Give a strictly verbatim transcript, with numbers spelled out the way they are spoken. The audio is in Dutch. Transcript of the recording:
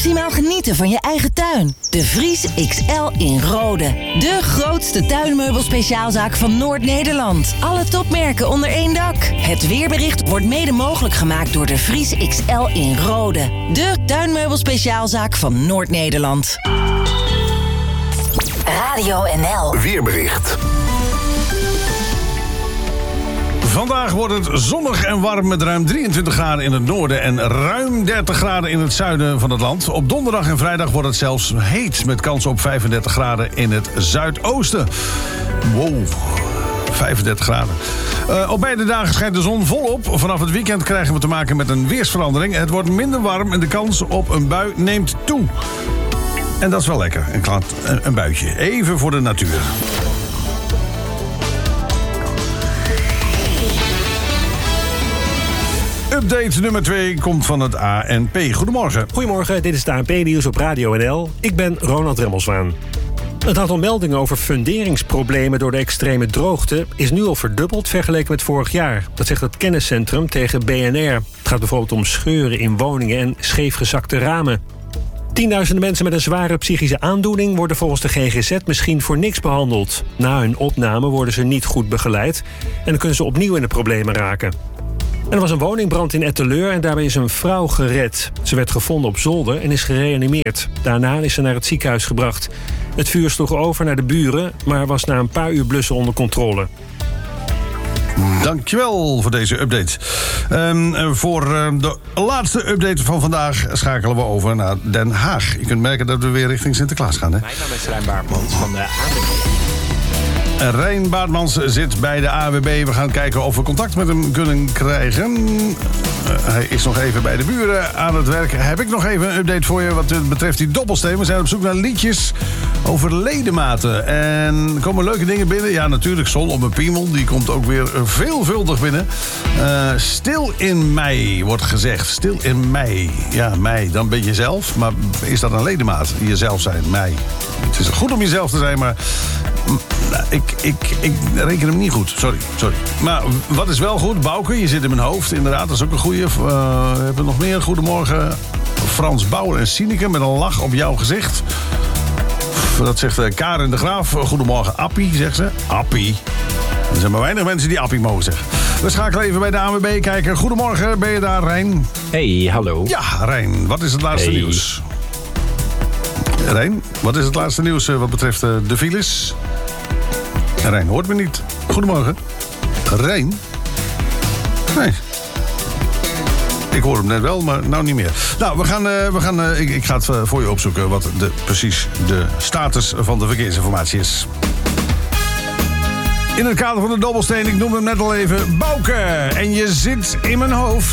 maximaal genieten van je eigen tuin. De Vries X L in Rode. De grootste tuinmeubelspeciaalzaak van Noord-Nederland. Alle topmerken onder één dak. Het weerbericht wordt mede mogelijk gemaakt door de Vries X L in Rode. De tuinmeubelspeciaalzaak van Noord-Nederland. Radio N L. Weerbericht. Vandaag wordt het zonnig en warm met ruim drieëntwintig graden in het noorden en ruim dertig graden in het zuiden van het land. Op donderdag en vrijdag wordt het zelfs heet met kans op vijfendertig graden in het zuidoosten. Wow, vijfendertig graden. Uh, op beide dagen schijnt de zon volop. Vanaf het weekend krijgen we te maken met een weersverandering. Het wordt minder warm en de kans op een bui neemt toe. En dat is wel lekker, een, klad, een buitje. Even voor de natuur. Update nummer twee komt van het A N P. Goedemorgen. Goedemorgen, dit is het A N P-nieuws op Radio N L. Ik ben Ronald Remmelswaan. Het aantal meldingen over funderingsproblemen door de extreme droogte is nu al verdubbeld vergeleken met vorig jaar. Dat zegt het kenniscentrum tegen B N R. Het gaat bijvoorbeeld om scheuren in woningen en scheefgezakte ramen. Tienduizenden mensen met een zware psychische aandoening worden volgens de G G Z misschien voor niks behandeld. Na hun opname worden ze niet goed begeleid en dan kunnen ze opnieuw in de problemen raken. En er was een woningbrand in Etteleur en daarbij is een vrouw gered. Ze werd gevonden op zolder en is gereanimeerd. Daarna is ze naar het ziekenhuis gebracht. Het vuur sloeg over naar de buren, maar was na een paar uur blussen onder controle. Dankjewel voor deze update. Um, voor uh, de laatste update van vandaag schakelen we over naar Den Haag. Je kunt merken dat we weer richting Sinterklaas gaan, hè? Mijn naam is Rijn Baartmans van de A W B. Rijn Baartmans zit bij de A W B. We gaan kijken of we contact met hem kunnen krijgen. Uh, hij is nog even bij de buren aan het werk. Heb ik nog even een update voor je wat betreft die dobbelsteen. We zijn op zoek naar liedjes over ledematen. En er komen leuke dingen binnen. Ja, natuurlijk Sol op mijn piemel. Die komt ook weer veelvuldig binnen. Uh, stil in mei wordt gezegd. Stil in mei. Ja, mei. Dan ben je zelf. Maar is dat een ledemaat? Jezelf zijn. Mei. Het is goed om jezelf te zijn, maar... Ik, ik, ik reken hem niet goed, sorry, sorry. Maar wat is wel goed? Bouke, je zit in mijn hoofd, inderdaad, dat is ook een goeie. Uh, we hebben nog meer. Goedemorgen, Frans Bauer en Sineke met een lach op jouw gezicht. Dat zegt uh, Karen de Graaf. Goedemorgen, Appie, zegt ze. Appie. Er zijn maar weinig mensen die Appie mogen zeggen. We schakelen even bij de A W B kijken. Goedemorgen, ben je daar, Rijn? Hey, hallo. Ja, Rijn, wat is het laatste hey. nieuws? Rijn, wat is het laatste nieuws uh, wat betreft uh, de files? Rijn hoort me niet. Goedemorgen. Rijn? Nee. Ik hoor hem net wel, maar nou niet meer. Nou, we gaan, uh, we gaan, uh, ik, ik ga het uh, voor je opzoeken wat de, precies de status van de verkeersinformatie is. In het kader van de dobbelsteen, ik noemde hem net al even, Bouke. En je zit in mijn hoofd.